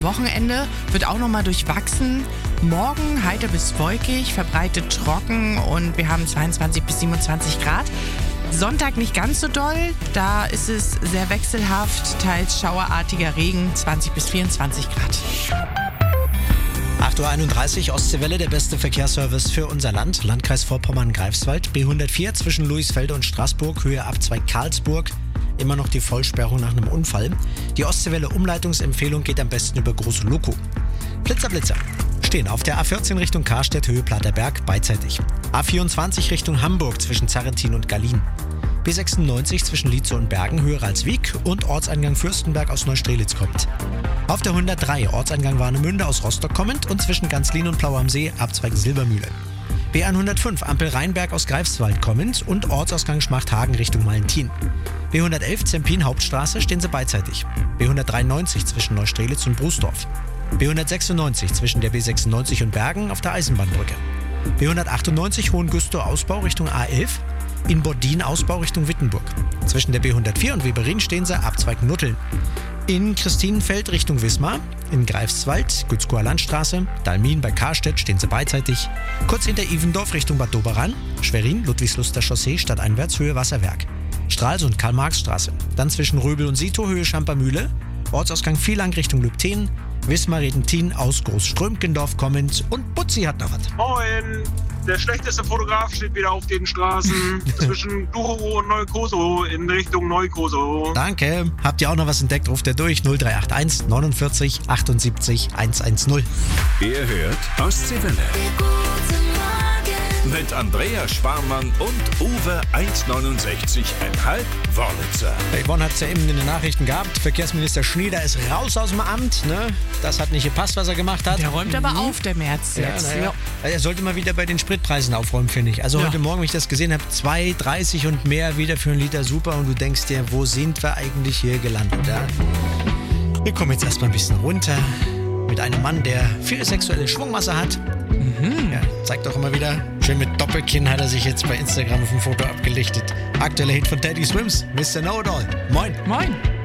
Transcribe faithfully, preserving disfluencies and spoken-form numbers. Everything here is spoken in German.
Wochenende wird auch nochmal durchwachsen. Morgen heiter bis wolkig, verbreitet trocken und wir haben zweiundzwanzig bis siebenundzwanzig Grad. Sonntag nicht ganz so doll, da ist es sehr wechselhaft, teils schauerartiger Regen, zwanzig bis vierundzwanzig Grad. acht Uhr einunddreißig, Ostseewelle, der beste Verkehrsservice für unser Land. Landkreis Vorpommern-Greifswald, B hundertvier zwischen Luisfelde und Straßburg, Höhe Abzweig Karlsburg. Immer noch die Vollsperrung nach einem Unfall. Die Ostseewelle-Umleitungsempfehlung geht am besten über Große Lokow. Blitzer, Blitzer. Stehen auf der A vierzehn Richtung Karstedt, Höhe Platterberg, beidseitig. A vierundzwanzig Richtung Hamburg zwischen Zarrentin und Gallien. B sechsundneunzig zwischen Lietzow und Bergen, Höhe Ralswiek und Ortseingang Fürstenberg aus Neustrelitz kommt. Auf der hundertdrei, Ortseingang Warnemünde aus Rostock kommend und zwischen Ganzlin und Plau am See, Abzweig Silbermühle. B hundertfünf, Ampel Rheinberg aus Greifswald kommend und Ortsausgang Schmachthagen Richtung Malentin. B hundertelf, Zempin Hauptstraße, stehen sie beidseitig. B hundertdreiundneunzig zwischen Neustrelitz und Brußdorf. B hundertsechsundneunzig zwischen der B sechsundneunzig und Bergen auf der Eisenbahnbrücke. B hundertachtundneunzig Hohengüstrow Ausbau Richtung A elf. In Bordin Ausbau Richtung Wittenburg. Zwischen der B hundertvier und Weberin stehen sie Abzweig Nutteln. In Christinenfeld Richtung Wismar, in Greifswald, Gützkower Landstraße, Dalmin bei Karstedt stehen sie beidseitig. Kurz hinter Ivendorf Richtung Bad Doberan, Schwerin, Ludwigsluster Chaussee, stadteinwärts, Höhe Wasserwerk. Stralsund, Karl-Marx-Straße. Dann zwischen Röbel und Sito, Höhe Schampermühle. Ortsausgang Vielang Richtung Lübten. Wismar-Redentin aus Großströmkendorf kommend. Und Butzi hat noch was. Moin! Der schlechteste Fotograf steht wieder auf den Straßen zwischen Duchow und Neukosow in Richtung Neukosow. Danke. Habt ihr auch noch was entdeckt? Ruft ihr durch null drei acht eins neunundvierzig achtundsiebzig hundertzehn. Ihr hört Ostseewelle. Mit Andreas Sparmann und Uwe eins neunundsechzig Komma fünf Wörlitzer. Yvonne hat es ja eben in den Nachrichten gehabt. Verkehrsminister Schnieder ist raus aus dem Amt. Ne? Das hat nicht gepasst, was er gemacht hat. Der räumt aber auf, der Merz jetzt. Ja, ja. Er sollte mal wieder bei den Spritpreisen aufräumen, finde ich. Also ja. Heute Morgen, wie ich das gesehen habe, zwei dreißig und mehr wieder für einen Liter super. Und du denkst dir, wo sind wir eigentlich hier gelandet? Ja? Wir kommen jetzt erstmal ein bisschen runter mit einem Mann, der viel sexuelle Schwungmasse hat. Mhm. Ja, zeigt auch immer wieder. Schön mit Doppelkinn hat er sich jetzt bei Instagram auf dem Foto abgelichtet. Aktueller Hit von Teddy Swims, Mister Know-It-All. Moin. Moin.